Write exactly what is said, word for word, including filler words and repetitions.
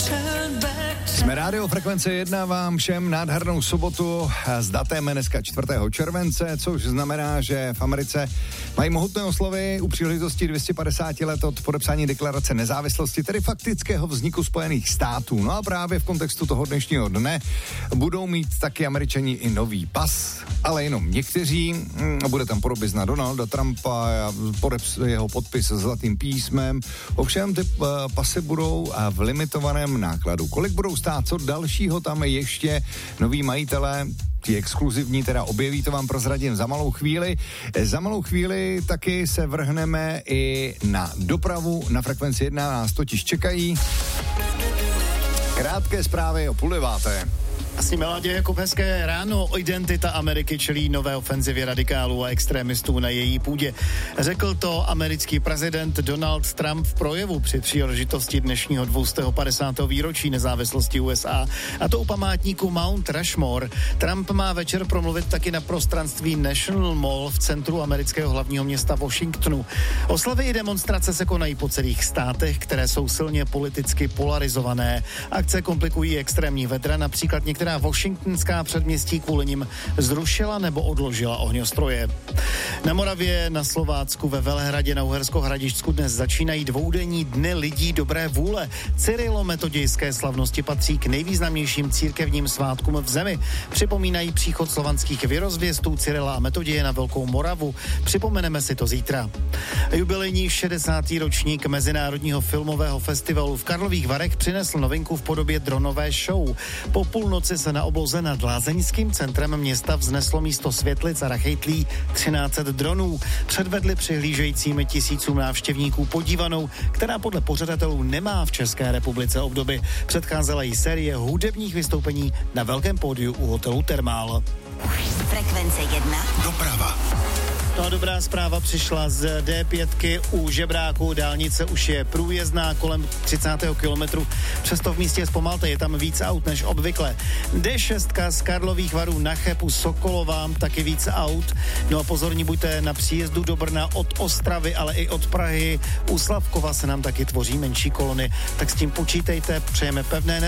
Jsme Rádio Frekvence jedna, vám všem nádhernou sobotu s datem dneska čtvrtého července, což znamená, že v Americe mají mohutné oslavy u příležitosti dvě stě padesát let od podepsání deklarace nezávislosti, tedy faktického vzniku Spojených států. No a právě v kontextu toho dnešního dne budou mít taky Američani i nový pas, ale jenom někteří. Bude tam podobizna Donalda Trumpa, podeps, jeho podpis s zlatým písmem. Ovšem ty pasy budou v limitovaném nákladu. Kolik budou stát, co dalšího tam ještě noví majitelé, ty exkluzivní teda objeví, to vám prozradím za malou chvíli. Za malou chvíli taky se vrhneme i na dopravu. Na Frekvenci jedna nás totiž čekají krátké zprávy o půl deváté. Asi Meladě, Jakub, hezké ráno. Identita Ameriky čelí nové ofenzivě radikálů a extrémistů na její půdě. Řekl to americký prezident Donald Trump v projevu při příležitosti dnešního dvě stě padesátého výročí nezávislosti U S A. A to u památníku Mount Rushmore. Trump má večer promluvit taky na prostranství National Mall v centru amerického hlavního města Washingtonu. Oslavy i demonstrace se konají po celých státech, které jsou silně politicky polarizované. Akce komplikují extrémní vedra, například některé která washingtonská předměstí kvůli nim zrušila nebo odložila ohňostroje. Na Moravě, na Slovácku, ve Velehradě, na Uhersko-Hradišťsku dnes začínají dvoudenní dny lidí dobré vůle. Cyrilo-metodějské slavnosti patří k nejvýznamnějším církevním svátkům v zemi. Připomínají příchod slovanských věrozvěstů Cyrila a Metoděje na Velkou Moravu. Připomeneme si to zítra. Jubilejní šedesátý ročník Mezinárodního filmového festivalu v Karlových Varech přinesl novinku v podobě dronové show. Po půlnoci se na obloze nad lázeňským centrem města vzneslo místo světlic a rachejtlí třináct set dronů. Předvedli přihlížejícím tisícům návštěvníků podívanou, která podle pořadatelů nemá v České republice obdoby. Předcházela jí série hudebních vystoupení na velkém pódiu u hotelu Thermal. Frekvence jedna. Doprava. No a dobrá zpráva přišla z D pět u Žebráku. Dálnice už je průjezdná kolem třicátého kilometru. Přesto v místě zpomalte, je tam víc aut než obvykle. D šest z Karlových Varů na Chebu Sokolova, taky víc aut. No a pozorní buďte na příjezdu do Brna od Ostravy, ale i od Prahy. U Slavkova se nám taky tvoří menší kolony. Tak s tím počítejte, přejeme pevné